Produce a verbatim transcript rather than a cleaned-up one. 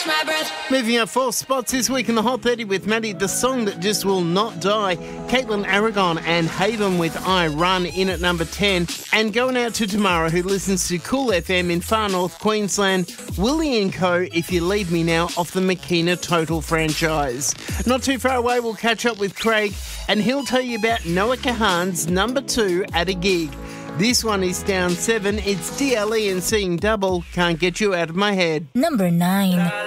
my breath. Moving up four spots this week in the Hot thirty with Maddie, the song that just will not die. Caitlin Aragon and Haven with I Run in at number ten. And going out to Tamara, who listens to Cool F M in far north Queensland, Willie and Co, If You Leave Me Now, off the Makina Total franchise. Not too far away, we'll catch up with Craig and he'll tell you about Noah Kahan's number two at a gig. This one is down seven. It's D L E and Seeing Double. Can't Get You Out of My Head. Number nine.